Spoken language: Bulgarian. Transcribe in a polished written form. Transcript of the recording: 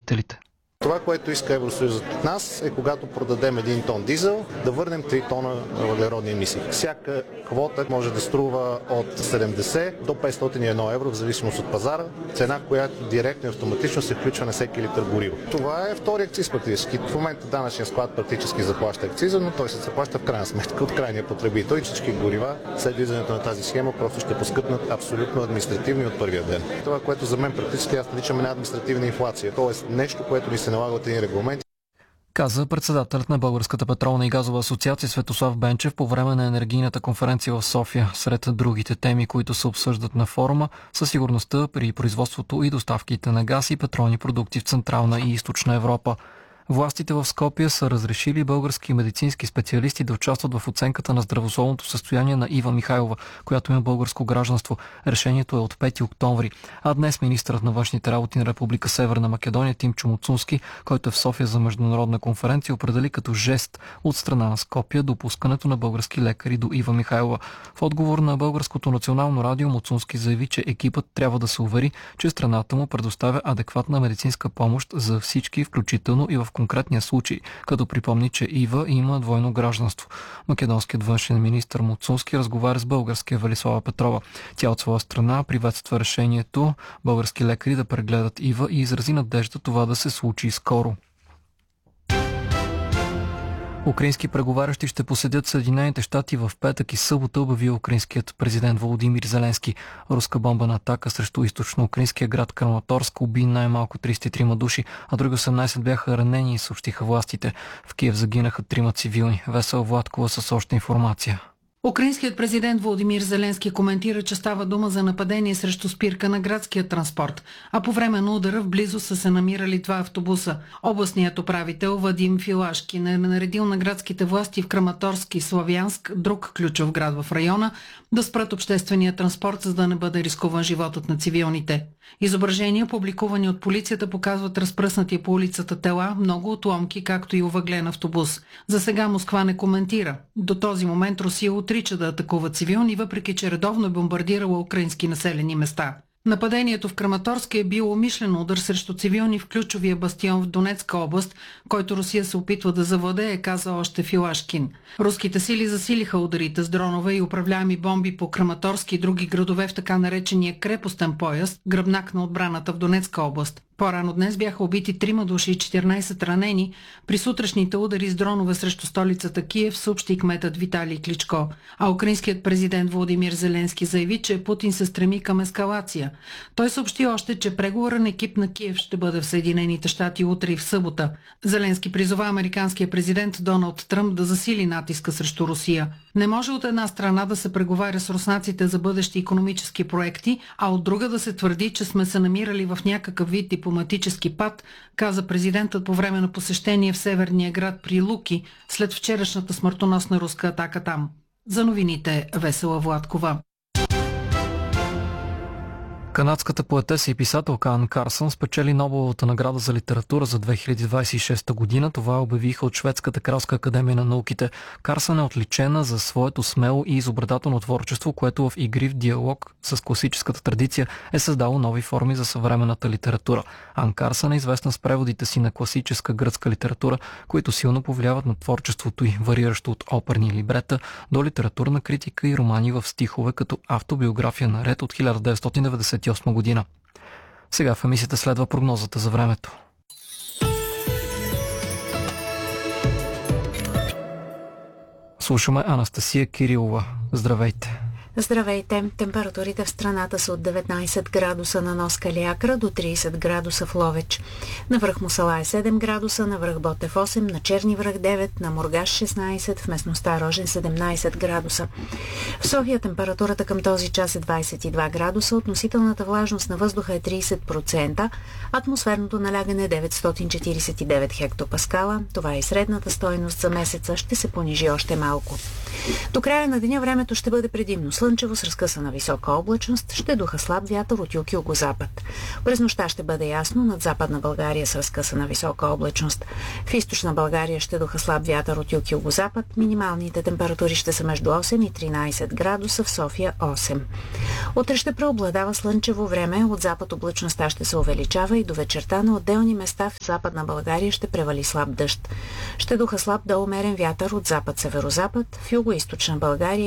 потребителите. Това, което иска Евросъюзът от нас е когато продадем 1 тон дизел, да върнем 3 тона въглеродни емисии. Всяка квота може да струва от 70 до 501 евро в зависимост от пазара, цена, която директно и автоматично се включва на всеки литър гориво. Това е втори акциз практически. В момента данъчният склад практически заплаща акциза, но той се заплаща в крайна сметка от крайния потребител и всички горива след влизането на тази схема просто ще поскъпнат абсолютно административно от първия ден. Това, което за мен практически аз наричам една административна инфлация, т.е. нещо, което ни се налага от един регламент. Каза председателят на Българската петролна и газова асоциация Светослав Бенчев по време на енергийната конференция в София. Сред другите теми, които се обсъждат на форума, са сигурността при производството и доставките на газ и петролни продукти в Централна и Източна Европа. Властите в Скопие са разрешили български медицински специалисти да участват в оценката на здравословното състояние на Ива Михайлова, която има българско гражданство. Решението е от 5 октомври. А днес министърът на външните работи на Република Северна Македония Тимчо Муцунски, който е в София за международна конференция, определи като жест от страна на Скопие допускането на български лекари до Ива Михайлова. В отговор на Българското национално радио Муцунски заяви, че екипът трябва да се увери, че страната му предоставя адекватна медицинска помощ за всички, включително и в конкретния случай, като припомни, че Ива има двойно гражданство. Македонският външен министър Муцунски разговаря с българския Велислава Петрова. Тя от своя страна приветства решението български лекари да прегледат Ива и изрази надежда това да се случи скоро. Украински преговарящи ще посетят Съединените щати в петък и събота, обяви украинският президент Володимир Зеленски. Руска бомбена атака срещу източно-украинския град Краматорск уби най-малко 33 души, а други 18 бяха ранени, съобщиха властите. В Киев загинаха 3 цивилни. Весела Владкова с още информация. Украинският президент Володимир Зеленски коментира, че става дума за нападение срещу спирка на градския транспорт, а по време на удара в близо са се намирали 2 автобуса. Областният управител Вадим Филашкин е наредил на градските власти в Краматорск и Славянск, друг ключов град в района, да спрат обществения транспорт, за да не бъде рискуван животът на цивилните. Изображения, публикувани от полицията, показват разпръснати по улицата тела, много отломки, както и овъглен автобус. За сега Москва не коментира. До този момент Русия отрича да атакува цивилни, въпреки че редовно е бомбардирала украински населени места. Нападението в Краматорск е било умишлено удар срещу цивилни в ключовия бастион в Донецка област, който Русия се опитва да завладее, каза още Филашкин. Руските сили засилиха ударите с дронове и управляеми бомби по Краматорски и други градове в така наречения крепостен пояс, гръбнак на отбраната в Донецка област. По-рано днес бяха убити 3 души и 14 ранени при сутрешните удари с дронове срещу столицата Киев, съобщи кметът Виталий Кличко. А украинският президент Володимир Зеленски заяви, че Путин се стреми към ескалация. Той съобщи още, че преговорен екип на Киев ще бъде в Съединените щати утре и в събота. Зеленски призова американския президент Доналд Тръмп да засили натиска срещу Русия. Не може от една страна да се преговаря с руснаците за бъдещи икономически проекти, а от друга да се твърди, че сме се намирали в някакъв вид дипломатически пад, каза президентът по време на посещение в северния град Прилуки след вчерашната смъртоносна руска атака там. За новините Весела Владкова. Канадската поетеса и писателка Ан Карсън спечели Нобеловата награда за литература за 2026 година. Това обявиха от Шведската кралска академия на науките. Карсън е отличена за своето смело и изобретателно творчество, което в игрив диалог с класическата традиция е създало нови форми за съвременната литература. Ан Карсън е известна с преводите си на класическа гръцка литература, които силно повлияват на творчеството й, вариращо от оперни либрета до литературна критика и романи в стихове, като автобиография на Ред от 1998 година. Сега в емисията следва прогнозата за времето. Слушаме Анастасия Кирилова. Здравейте! Здравейте! Температурите в страната са от 19 градуса на нос Калиакра до 30 градуса в Ловеч. На връх Мусала е 7 градуса, на връх Ботев 8, на Черни връх 9, на Мургаш 16, в местността Рожен 17 градуса. В София температурата към този час е 22 градуса, относителната влажност на въздуха е 30%, атмосферното налягане е 949 хектопаскала. Това е и средната стойност за месеца, ще се понижи още малко. До края на деня времето ще бъде предимно слънчево с разкъсана висока облачност, ще духа слаб вятър от юг и югозапад. През нощта ще бъде ясно над Западна България с разкъсана висока облачност. В Източна България ще духа слаб вятър от юг и югозапад. Минималните температури ще са между 8 и 13 градуса, в София 8. Утре ще преобладава слънчево време, от запад облачността ще се увеличава и до вечерта на отделни места в Западна България ще превали слаб дъжд. Ще духа слаб до умерен вятър от запад-северозапад, в югоизточна България